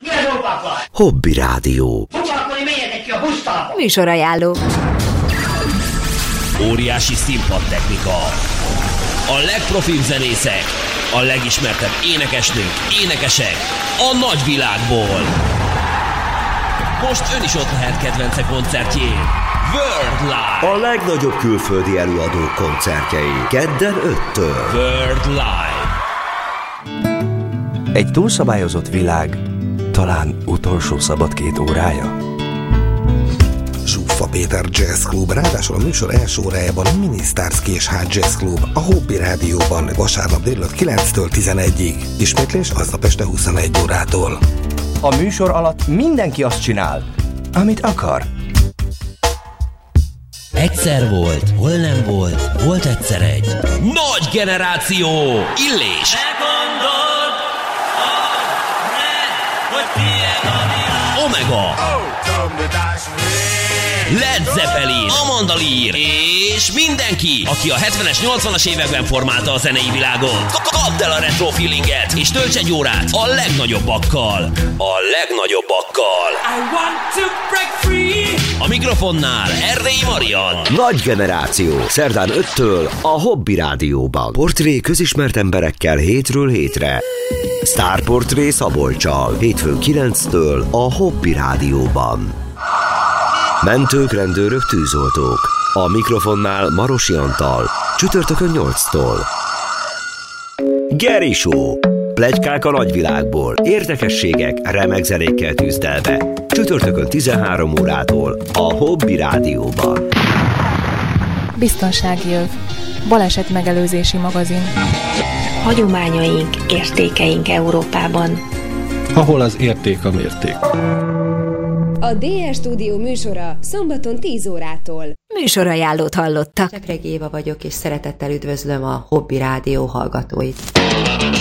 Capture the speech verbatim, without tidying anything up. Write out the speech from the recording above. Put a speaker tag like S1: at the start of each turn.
S1: Hobby Rádió.
S2: Műsorajánló.
S3: Óriási színpadtechnika. A legprofibb zenészek, a legismertebb énekesnők, énekesek a nagyvilágból. Most ön is ott lehet kedvence koncertjén. World Live.
S1: A legnagyobb külföldi előadók koncertjei. Kedden öttől.
S3: World Live.
S4: Egy túlszabályozott világ, talán utolsó szabad két órája.
S5: Zsuffa Péter Jazz Club, ráadásul a műsor első órájában a Minisztárz Késház Jazz Club, a Hobby Rádióban vasárnap délután kilenctől tizenegyig. Ismétlés aznap este huszonegy órától.
S4: A műsor alatt mindenki azt csinál, amit akar.
S3: Egyszer volt, hol nem volt, volt egyszer egy nagy generáció, Illés.
S6: Megmondod, hogy tiéd a világ.
S3: Omega. Led Zeppelin, Amanda Lear és mindenki, aki a hetvenes, nyolcvanas években formálta a zenei világot. Kapd el a retro feelinget, és tölts egy órát a legnagyobbakkal. A legnagyobbakkal.
S6: I want to break free.
S3: A mikrofonnál Erdélyi Marian.
S1: Nagy generáció. Szerdán öttől a Hobby Rádióban. Portré közismert emberekkel hétről hétre. Sztárportré Szabolccsal. Hétfőn kilenctől a Hobby Rádióban. Mentők, rendőrök, tűzoltók. A mikrofonnál Marosi Antal. Csütörtökön nyolctól. Geri Show. Pletykák a nagyvilágból. Érdekességek, remek zenékkel tűzdelve. Csütörtökön tizenhárom órától a Hobby Rádióban.
S7: Biztonsági öv. Baleset megelőzési magazin.
S8: Hagyományaink, értékeink Európában.
S9: Ahol az érték a mérték.
S10: A dé er Stúdió műsora szombaton tíz órától.
S2: Műsorajánlót hallottak.
S11: Csepregi Éva vagyok, és szeretettel üdvözlöm a Hobby Rádió hallgatóit.